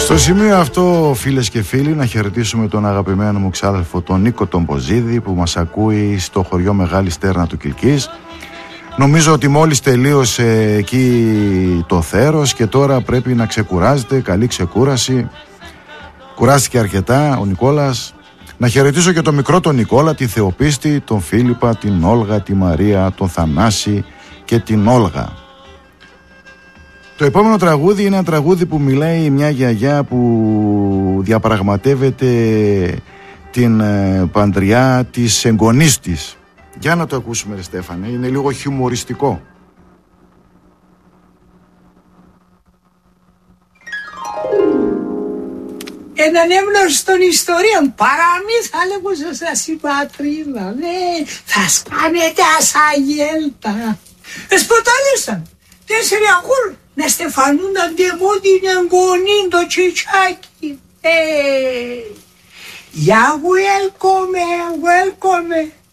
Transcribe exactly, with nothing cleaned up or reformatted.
Στο σημείο αυτό, φίλες και φίλοι, να χαιρετήσουμε τον αγαπημένο μου ξάδελφο τον Νίκο τον Ποζίδη, που μας ακούει στο χωριό Μεγάλη Στέρνα του Κιλκής. Νομίζω ότι μόλις τελείωσε εκεί το θέρος και τώρα πρέπει να ξεκουράζεται. Καλή ξεκούραση. Κουράστηκε αρκετά ο Νικόλας. Να χαιρετήσω και τον μικρό τον Νικόλα, τη Θεοπίστη, τον Φίλιππα, την Όλγα, τη Μαρία, τον Θανάση και την Όλγα. Το επόμενο τραγούδι είναι ένα τραγούδι που μιλάει μια γιαγιά που διαπραγματεύεται την ε, παντριά της εγγονής της. Για να το ακούσουμε, ρε Στέφανε, είναι λίγο χιουμοριστικό. Έναν εύνωστον ιστορίων, παραμύθα λέγουσα σας η πατρίδα, ναι, θα σπάνετε ασαγέλτα. Εσποτάλησαν, τέσσερι αγούλ, να στεφανούν αντεμού την εγγονή το τσιτσάκι. Ε, για welcome, welcome.